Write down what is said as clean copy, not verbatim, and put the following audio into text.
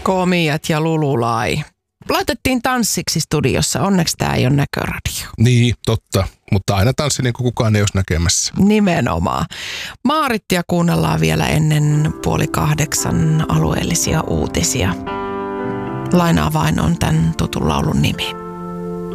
Komiat ja Lululai. Laitettiin tanssiksi studiossa. Onneksi tämä ei ole näköradio. Niin, totta. Mutta aina tanssi niin kuin kukaan ei olisi näkemässä. Nimenomaan. Maarittia kuunnellaan vielä ennen 7:30 alueellisia uutisia. Lainaa vain on tämän tutun laulun nimi.